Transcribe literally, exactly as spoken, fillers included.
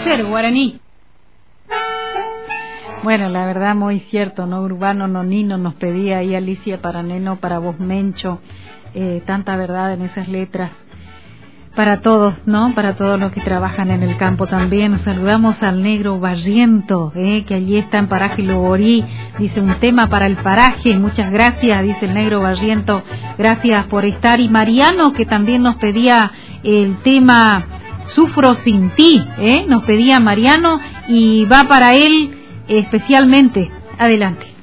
ser guaraní. Bueno, la verdad muy cierto, ¿no? Urbano Nonino nos pedía ahí Alicia para Neno, para vos Mencho, eh, tanta verdad en esas letras. Para todos, ¿no? Para todos los que trabajan en el campo también. Saludamos al negro Barriento, ¿eh? Que allí está en Paraje Loborí. Dice un tema para el paraje. Muchas gracias, dice el negro Barriento. Gracias por estar. Y Mariano, que también nos pedía el tema Sufro sin ti, ¿eh? Nos pedía Mariano y va para él especialmente. Adelante.